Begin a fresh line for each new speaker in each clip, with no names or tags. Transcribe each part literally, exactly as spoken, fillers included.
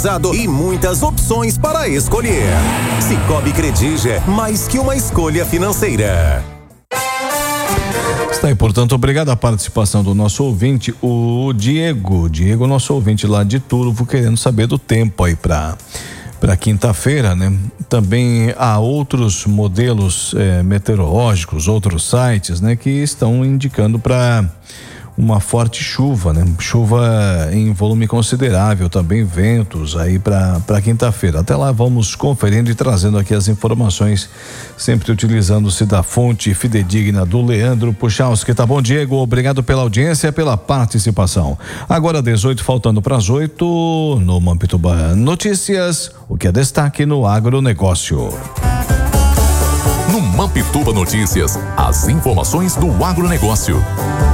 E muitas opções para escolher. Cicobi Crediger, mais que uma escolha financeira.
Está aí, portanto, obrigado à participação do nosso ouvinte, o Diego. Diego, nosso ouvinte lá de Turvo, querendo saber do tempo aí para para quinta-feira, né? Também há outros modelos eh, meteorológicos, outros sites, né, que estão indicando para uma forte chuva, né? Chuva em volume considerável, também ventos aí para para quinta-feira. Até lá vamos conferindo e trazendo aqui as informações, sempre utilizando-se da fonte fidedigna do Leandro Puchalski. Tá bom, Diego? Obrigado pela audiência e pela participação. Agora dezoito, faltando para as oito, no Mampituba Notícias, o que é destaque no agronegócio.
No Mampituba Notícias, as informações do agronegócio.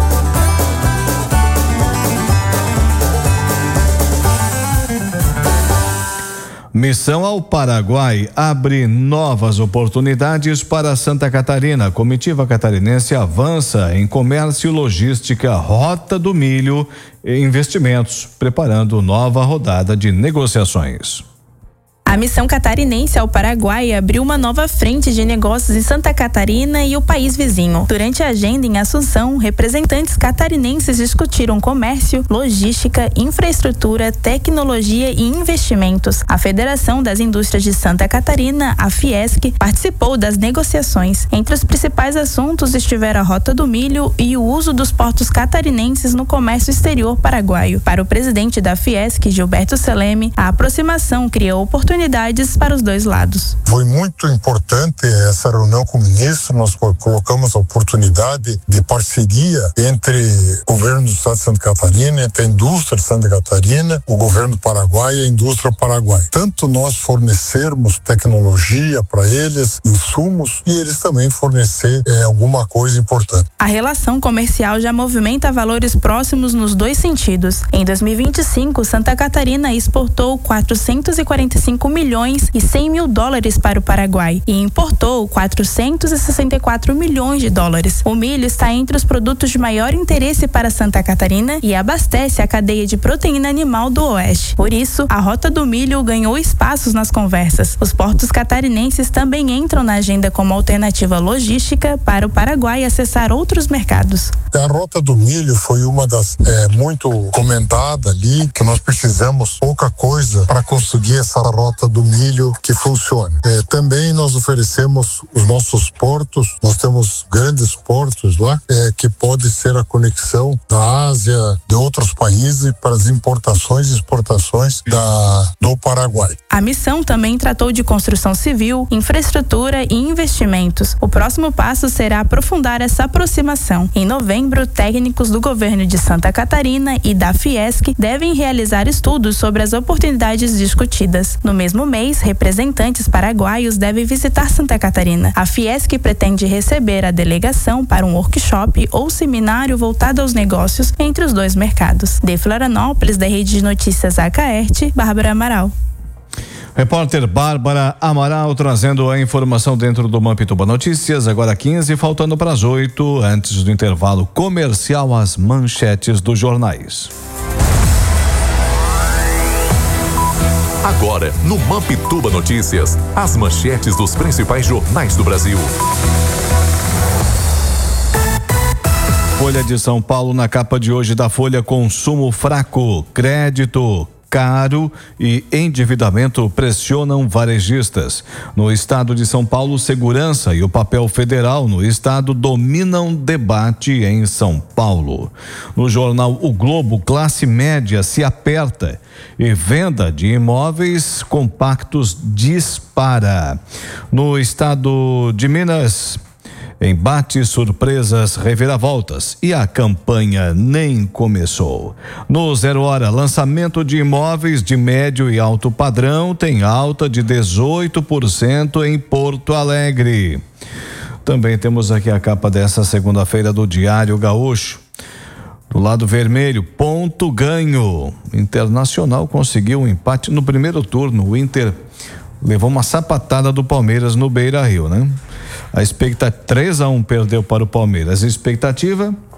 Missão ao Paraguai abre novas oportunidades para Santa Catarina. A comitiva catarinense avança em comércio, logística, rota do milho e investimentos, preparando nova rodada de negociações.
A missão catarinense ao Paraguai abriu uma nova frente de negócios em Santa Catarina e o país vizinho. Durante a agenda em Assunção, representantes catarinenses discutiram comércio, logística, infraestrutura, tecnologia e investimentos. A Federação das Indústrias de Santa Catarina, a Fiesc, participou das negociações. Entre os principais assuntos estiveram a Rota do Milho e o uso dos portos catarinenses no comércio exterior paraguaio. Para o presidente da Fiesc, Gilberto Seleme, a aproximação cria oportunidades para os dois lados.
Foi muito importante essa reunião com o ministro. Nós colocamos a oportunidade de parceria entre o governo do estado de Santa Catarina, entre a indústria de Santa Catarina, o governo do Paraguai e a indústria paraguaia. Tanto nós fornecermos tecnologia para eles, insumos, e eles também fornecer é, alguma coisa importante.
A relação comercial já movimenta valores próximos nos dois sentidos. Em dois mil e vinte e cinco, Santa Catarina exportou quatrocentos e quarenta e cinco milhões e cem mil dólares para o Paraguai e importou quatrocentos e sessenta e quatro milhões de dólares. O milho está entre os produtos de maior interesse para Santa Catarina e abastece a cadeia de proteína animal do Oeste. Por isso, a Rota do Milho ganhou espaços nas conversas. Os portos catarinenses também entram na agenda como alternativa logística para o Paraguai acessar outros mercados.
A Rota do Milho foi uma das é, muito comentada ali, que nós precisamos pouca coisa para conseguir essa Rota do Milho que funcione. É, também nós oferecemos os nossos portos, nós temos grandes portos lá, é, que pode ser a conexão da Ásia, de outros países para as importações e exportações da, do Paraguai.
A missão também tratou de construção civil, infraestrutura e investimentos. O próximo passo será aprofundar essa aproximação. Em novembro, técnicos do governo de Santa Catarina e da Fiesc devem realizar estudos sobre as oportunidades discutidas. No mesmo mês, representantes paraguaios devem visitar Santa Catarina. A Fiesc pretende receber a delegação para um workshop ou seminário voltado aos negócios entre os dois mercados. De Florianópolis, da Rede de Notícias Acaerte, Bárbara Amaral.
Repórter Bárbara Amaral trazendo a informação dentro do Mampituba Notícias, agora quinze, faltando para as oito, antes do intervalo comercial, as manchetes dos jornais.
Agora, no Mampituba Notícias, as manchetes dos principais jornais do Brasil.
Folha de São Paulo, na capa de hoje da Folha: consumo fraco, crédito caro e endividamento pressionam varejistas. No estado de São Paulo, segurança e o papel federal no estado dominam debate em São Paulo. No jornal O Globo, classe média se aperta e venda de imóveis compactos dispara. No estado de Minas, embates, surpresas, reviravoltas e a campanha nem começou. No Zero Hora, lançamento de imóveis de médio e alto padrão tem alta de dezoito por cento em Porto Alegre. Também temos aqui a capa dessa segunda-feira do Diário Gaúcho. Do lado vermelho, ponto ganho. Internacional conseguiu um empate no primeiro turno. O Inter levou uma sapatada do Palmeiras no Beira-Rio, né? A expectativa, três a um perdeu para o Palmeiras. A expectativa